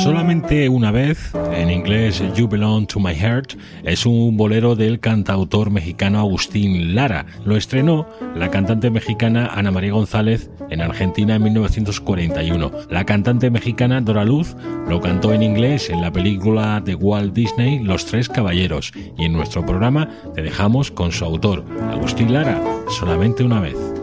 Solamente una vez, en inglés You Belong to My Heart, es un bolero del cantautor mexicano Agustín Lara. Lo estrenó la cantante mexicana Ana María González en Argentina en 1941. La cantante mexicana Dora Luz lo cantó en inglés en la película de Walt Disney Los Tres Caballeros, y en nuestro programa te dejamos con su autor, Agustín Lara, Solamente una vez.